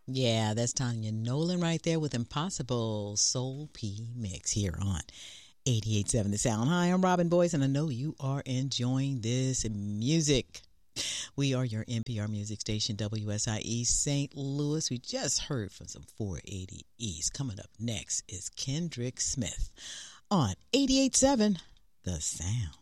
Yeah, that's Tanya Nolan right there with Impossible Soul P Mix here on 88.7 The Sound. Hi, I'm Robin Boyce, and I know you are enjoying this music. We are your NPR music station, WSIE St. Louis. We just heard from some 480 East. Coming up next is Kendrick Smith on 88.7 The Sound.